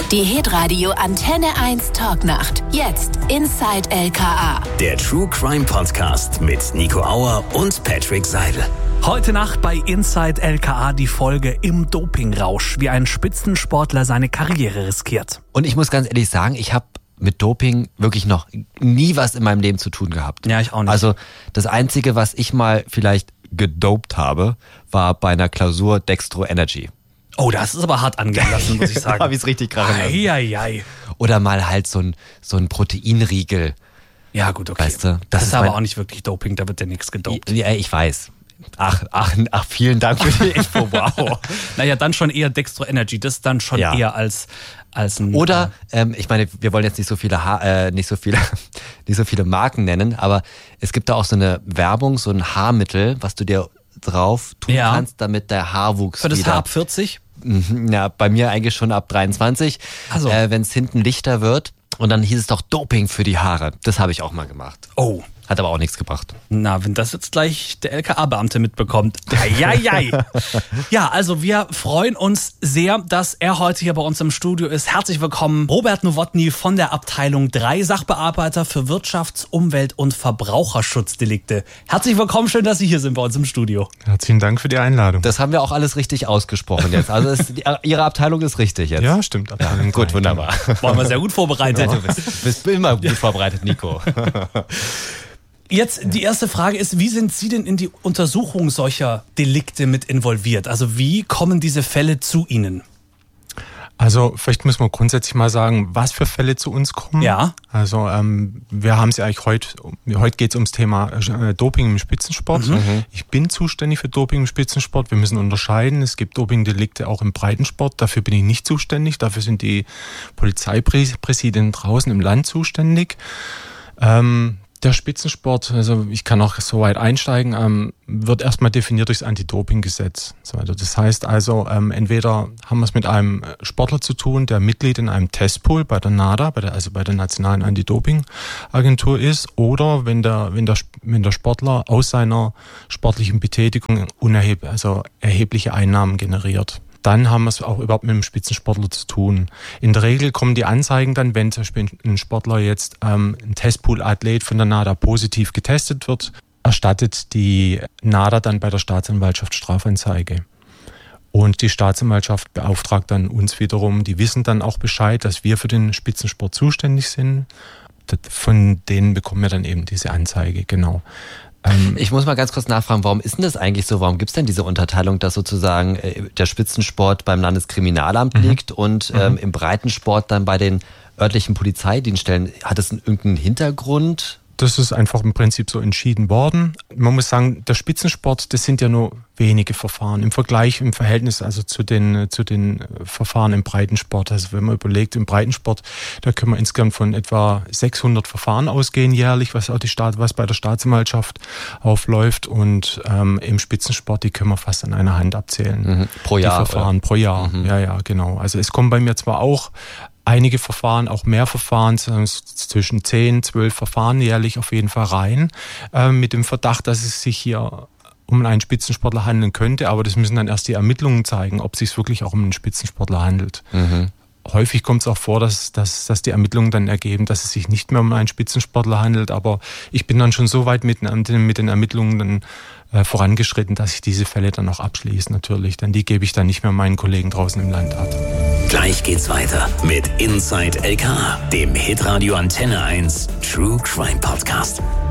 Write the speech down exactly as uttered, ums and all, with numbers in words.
Die Hitradio Antenne eins Talknacht. Jetzt Inside L K A. Der True Crime Podcast mit Nico Auer und Patrick Seidel. Heute Nacht bei Inside L K A die Folge Im Dopingrausch, wie ein Spitzensportler seine Karriere riskiert. Und ich muss ganz ehrlich sagen, ich habe mit Doping wirklich noch nie was in meinem Leben zu tun gehabt. Ja, ich auch nicht. Also das Einzige, was ich mal vielleicht gedopt habe, war bei einer Klausur Dextro Energy. Oh, das ist aber hart angelassen, muss ich sagen. Da habe ich es richtig krachen lassen. Eieiei. Oder mal halt so ein, so ein Proteinriegel. Ja gut, okay. Weißt du, das, das ist ist aber mein- auch nicht wirklich Doping, da wird ja nichts gedopt. Ja, ich weiß. Ach, ach, ach, vielen Dank für die Info, wow. Naja, dann schon eher Dextro Energy, das dann schon Ja. eher als, als ein... Oder, ähm, ich meine, wir wollen jetzt nicht so viele ha- äh, nicht so viele, nicht so viele Marken nennen, aber es gibt da auch so eine Werbung, so ein Haarmittel, was du dir drauf tun Ja. kannst, damit der Haarwuchs für das wieder... Haar ab vierzig? Mhm, ja, bei mir eigentlich schon ab dreiundzwanzig, Ach so. äh, wenn es hinten lichter wird. Und dann hieß es doch Doping für die Haare. Das habe ich auch mal gemacht. Oh. Hat aber auch nichts gebracht. Na, wenn das jetzt gleich der L K A-Beamte mitbekommt. Eieiei. Ja, also wir freuen uns sehr, dass er heute hier bei uns im Studio ist. Herzlich willkommen, Robert Nowotny von der Abteilung drei, Sachbearbeiter für Wirtschafts-, Umwelt- und Verbraucherschutzdelikte. Herzlich willkommen, schön, dass Sie hier sind bei uns im Studio. Herzlichen Dank für die Einladung. Das haben wir auch alles richtig ausgesprochen jetzt. Also es, die, Ihre Abteilung ist richtig jetzt. Ja, stimmt. Ja, Abteilung gut, drei. wunderbar. Waren wir sehr gut vorbereitet. Du bist, bist immer gut vorbereitet, Nico. Jetzt die erste Frage ist, wie sind Sie denn in die Untersuchung solcher Delikte mit involviert? Also wie kommen diese Fälle zu Ihnen? Also vielleicht müssen wir grundsätzlich mal sagen, was für Fälle zu uns kommen. Ja. Also ähm, wir haben sie eigentlich heute, heute geht es ums Thema äh, Doping im Spitzensport. Mhm. Ich bin zuständig für Doping im Spitzensport. Wir müssen unterscheiden. Es gibt Dopingdelikte auch im Breitensport. Dafür bin ich nicht zuständig. Dafür sind die Polizeipräsidien draußen im Land zuständig. Ähm, Der Spitzensport, also ich kann auch so weit einsteigen, ähm, wird erstmal definiert durchs Anti-Doping-Gesetz. So weiter. Das heißt also, ähm, entweder haben wir es mit einem Sportler zu tun, der Mitglied in einem Testpool bei der NADA, bei der, also bei der Nationalen Anti-Doping-Agentur ist, oder wenn der, wenn der, wenn der Sportler aus seiner sportlichen Betätigung unerheb, also erhebliche Einnahmen generiert. Dann haben wir es auch überhaupt mit einem Spitzensportler zu tun. In der Regel kommen die Anzeigen dann, wenn zum Beispiel ein Sportler jetzt ähm, ein Testpool-Athlet von der NADA positiv getestet wird, erstattet die NADA dann bei der Staatsanwaltschaft Strafanzeige. Und die Staatsanwaltschaft beauftragt dann uns wiederum, die wissen dann auch Bescheid, dass wir für den Spitzensport zuständig sind. Von denen bekommen wir dann eben diese Anzeige, genau. Ich muss mal ganz kurz nachfragen, warum ist denn das eigentlich so? Warum gibt es denn diese Unterteilung, dass sozusagen äh, der Spitzensport beim Landeskriminalamt Mhm. liegt und ähm, im Breitensport dann bei den örtlichen Polizeidienststellen? Hat das einen, irgendeinen Hintergrund? Das ist einfach im Prinzip so entschieden worden. Man muss sagen, der Spitzensport, das sind ja nur wenige Verfahren im Vergleich, im Verhältnis also zu den, zu den Verfahren im Breitensport. Also wenn man überlegt, im Breitensport, da können wir insgesamt von etwa sechshundert Verfahren ausgehen jährlich, was auch die Staat, was bei der Staatsanwaltschaft aufläuft. Und ähm, im Spitzensport, die können wir fast an einer Hand abzählen. Mhm. Pro Jahr, Die Verfahren oder? pro Jahr. Mhm. Ja, ja, genau. Also es kommen bei mir zwar auch einige Verfahren, auch mehr Verfahren, zwischen zehn, zwölf Verfahren jährlich auf jeden Fall rein, äh, mit dem Verdacht, dass es sich hier um einen Spitzensportler handeln könnte, aber das müssen dann erst die Ermittlungen zeigen, ob es sich wirklich auch um einen Spitzensportler handelt. Mhm. Häufig kommt es auch vor, dass, dass, dass die Ermittlungen dann ergeben, dass es sich nicht mehr um einen Spitzensportler handelt, aber ich bin dann schon so weit mit, mit den Ermittlungen dann äh, vorangeschritten, dass ich diese Fälle dann auch abschließe natürlich, denn die gebe ich dann nicht mehr meinen Kollegen draußen im Land ab. Gleich geht's weiter mit Inside L K A, dem Hitradio Antenne eins True Crime Podcast.